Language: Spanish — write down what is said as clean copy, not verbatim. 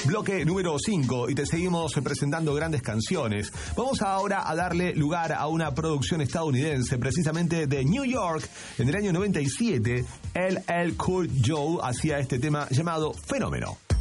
bloque número 5 y te seguimos presentando grandes canciones. Vamos ahora a darle lugar a una producción estadounidense, precisamente de New York. En el año 97, LL Cool Joe hacía este tema llamado Fenómeno.